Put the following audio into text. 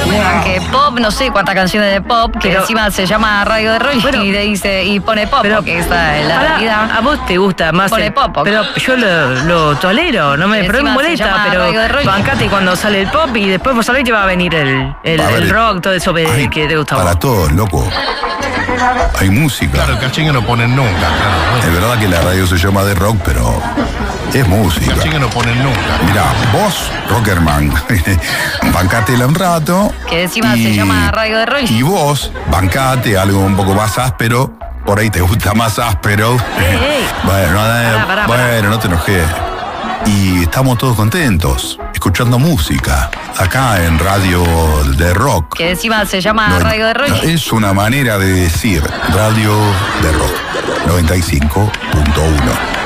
Que pop, no sé cuántas canciones de pop, que pero, encima se llama Radio de Roy, bueno, y le dice, y pone pop, pero, porque esta es la realidad. A vos te gusta más pone pop. Pero yo lo tolero, no me, pero me molesta, pero bancate cuando sale el pop y después vos sabés que va a venir el rock, todo eso que te gusta. Para todos, loco. Hay música. Claro, el cachengue no ponen nunca, claro. Es verdad que la radio se llama de rock, pero es música. El cachengue no ponen nunca. Mirá, vos, Rockerman, bancátela un rato. Que encima se llama Radio de Roy. Y vos, bancate algo un poco más áspero. Por ahí te gusta más áspero. Bueno, no te enojes. Y estamos todos contentos, escuchando música, acá en Radio de Rock. Que encima se llama Radio de Rock. No, es una manera de decir Radio de Rock, 95.1.